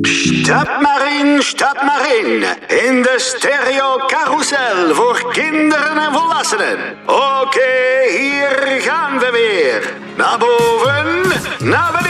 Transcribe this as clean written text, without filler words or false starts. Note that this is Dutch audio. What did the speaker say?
Stap maar in. In de stereo carousel voor kinderen en volwassenen. Oké, hier gaan we weer. Naar boven, naar beneden.